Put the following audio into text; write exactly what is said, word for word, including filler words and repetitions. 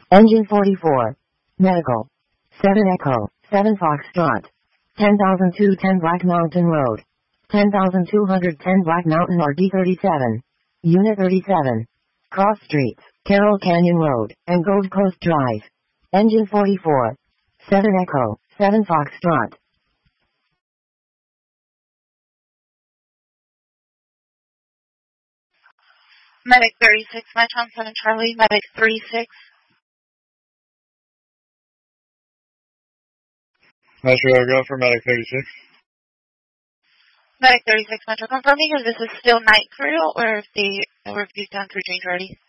Engine forty-four. Medical. seven Echo, seven Foxtrot. ten thousand two hundred ten Black Mountain Road. ten thousand two hundred ten Black Mountain R D thirty-seven. Unit thirty-seven. Cross Streets, Carroll Canyon Road, and Gold Coast Drive. Engine forty-four. seven Echo, seven Foxtrot. Medic thirty-six, Metron seven Charlie, Medic thirty-six. Metro, go for Medic thirty-six. Medic thirty-six, Metro, confirming if this is still night crew or if they or if you've done crew change already.